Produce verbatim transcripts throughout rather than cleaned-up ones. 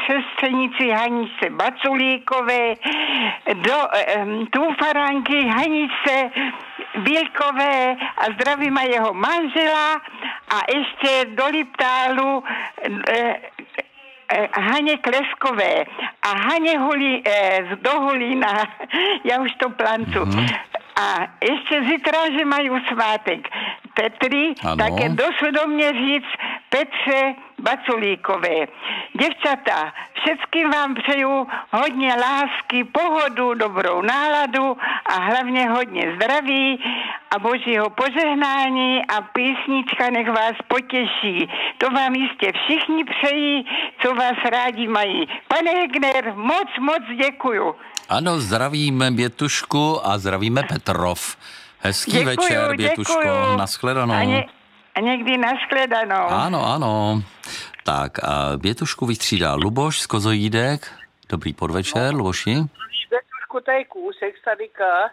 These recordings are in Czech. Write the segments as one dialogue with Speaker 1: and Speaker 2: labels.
Speaker 1: sestřenici Haničce Baculíkové, do um, Tufaránky Haničce Bílkové a zdravím jeho manžela a ještě do Liptálu e, e, Haně Kleskové a Haně Hulí, e, do Hulína, já už to plancu. Mm-hmm. A ještě zítra, že mají svátek Petry, tak je dosud do mě říct Petře Baculíkové. Děvčata, všetkým vám přeju hodně lásky, pohodu, dobrou náladu a hlavně hodně zdraví a božího požehnání a písnička nech vás potěší. To vám jistě všichni přejí, co vás rádi mají. Pane Hegner, moc, moc děkuju.
Speaker 2: Ano, zdravíme Bětušku a zdravíme Petrov. Hezký děkuju, večer, Bětuško.
Speaker 1: Děkuju.
Speaker 2: Naschledanou.
Speaker 1: A, ně, a někdy naschledanou.
Speaker 2: Ano, ano. Tak a Bětušku vystřídá Luboš z Kozojídek. Dobrý podvečer, no. Luboši.
Speaker 3: Bětušku, tady kousek stadyka.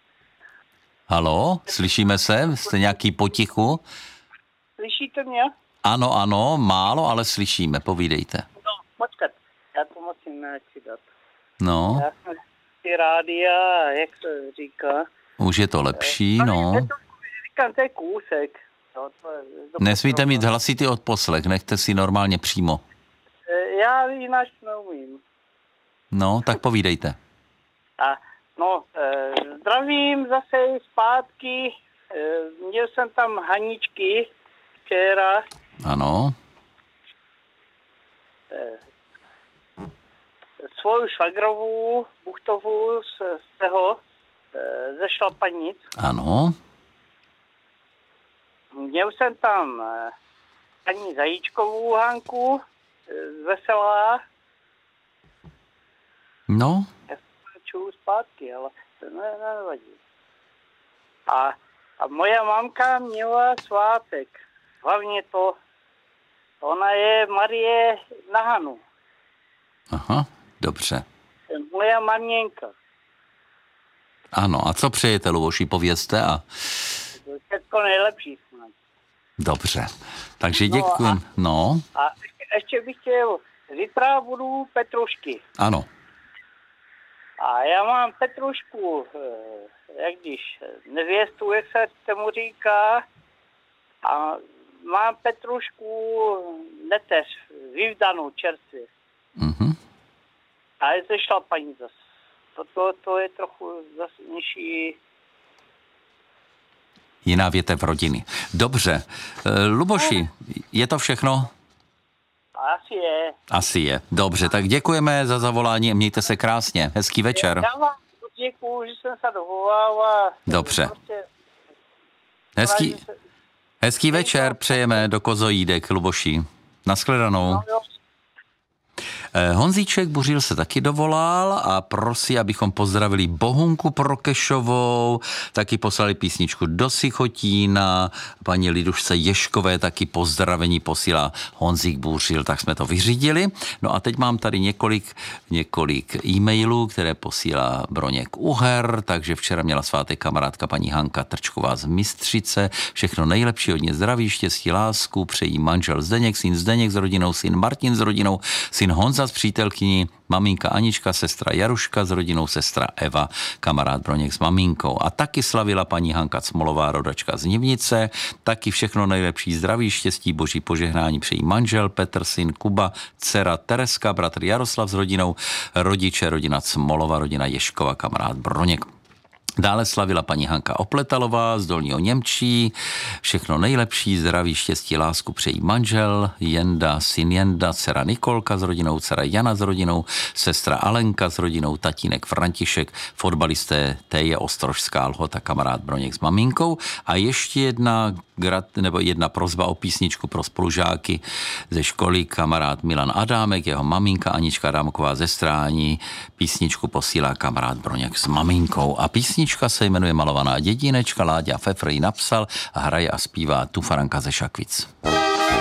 Speaker 2: Halo, slyšíme se? Jste nějaký potichu?
Speaker 3: Slyšíte mě?
Speaker 2: Ano, ano, málo, ale slyšíme, povídejte.
Speaker 3: No, počkat, já to musím načítat.
Speaker 2: No.
Speaker 3: Já jsem ty rádia, jak se říká.
Speaker 2: Už je to lepší, no.
Speaker 3: Říkám, to je kousek. No, to je, to
Speaker 2: nesmíte mít hlasitý odposlech, nechte si normálně přímo.
Speaker 3: Já jinak neumím.
Speaker 2: No, tak povídejte.
Speaker 3: A, no, eh, zdravím zase zpátky. Eh, měl jsem tam Haničky včera.
Speaker 2: Ano.
Speaker 3: Eh, svou švagrovou, Buchtovou z, z toho, e, ze Šlapanic.
Speaker 2: Ano.
Speaker 3: Měl jsem tam e, paní Zajíčkovou Hanku, e, veselá.
Speaker 2: No.
Speaker 3: Já jsem čul zpátky, ale to ne, nevadí. A, a moja mamka měla svátek. Hlavně to, ona je Marie na Hanu.
Speaker 2: Aha. Dobře.
Speaker 3: Moja maměnka.
Speaker 2: Ano, a co přejete, Luboši, povězte a...
Speaker 3: Všechno nejlepší snad.
Speaker 2: Dobře, takže děkuji. No,
Speaker 3: no. A ještě bych chtěl, zítra budu Petrušky.
Speaker 2: Ano.
Speaker 3: A já mám Petrušku, jak když, nevěstu, jak se tomu říká, a mám Petrušku neteř, vyvdanou čerstvě.
Speaker 2: Mhm.
Speaker 3: A je ze Šlapaní zase. To, to, to je trochu zase nižší.
Speaker 2: Jiná větev rodiny. Dobře. Luboši, je to všechno?
Speaker 3: Asi je.
Speaker 2: Asi je. Dobře, tak děkujeme za zavolání a mějte se krásně. Hezký večer.
Speaker 3: Já vám děkuju, že jsem se dovolal. A
Speaker 2: dobře.
Speaker 3: Prostě...
Speaker 2: Hezký, hezký večer přejeme do Kozojídek, Luboši. Naschledanou.
Speaker 3: No, jo.
Speaker 2: Honzíček Buřil se taky dovolal a prosí, abychom pozdravili Bohunku Prokešovou, taky poslali písničku do Sichotína, paní Lidušce Ješkové taky pozdravení posílá Honzík Buřil, tak jsme to vyřídili. No a teď mám tady několik, několik e-mailů, které posílá Broněk Uher, takže včera měla svátek kamarádka paní Hanka Trčková z Mistřice, všechno nejlepší, hodně zdraví, štěstí, lásku, přejí manžel Zdeněk, syn Zdeněk s rodinou, syn Martin s rodinou, syn Honza s přítelkyní, maminka Anička, sestra Jaruška s rodinou, sestra Eva, kamarád Broněk s maminkou. A taky slavila paní Hanka Cmolová, rodačka z Nivnice, taky všechno nejlepší, zdraví, štěstí, boží požehnání přejí manžel Petr, syn Kuba, dcera Tereska, bratr Jaroslav s rodinou, rodiče, rodina Cmolova, rodina Ješkova, kamarád Broněk. Dále slavila paní Hanka Opletalová z Dolního Němčí. Všechno nejlepší, zdraví, štěstí, lásku přejí manžel Jenda, syn Jenda, dcera Nikolka s rodinou, dcera Jana s rodinou, sestra Alenka s rodinou, tatínek František, fotbalisté Teje Ostrožská Lhota, kamarád Broněk s maminkou. A ještě jedna, nebo jedna prosba o písničku pro spolužáky ze školy, kamarád Milan Adámek, jeho maminka Anička Adámková ze Strání. Písničku posílá kamarád Broněk s maminkou. A písnička se jmenuje Malovaná dědinečka, Láďa Fefr ji napsal a hraje a zpívá Tufaranka ze Šakvic.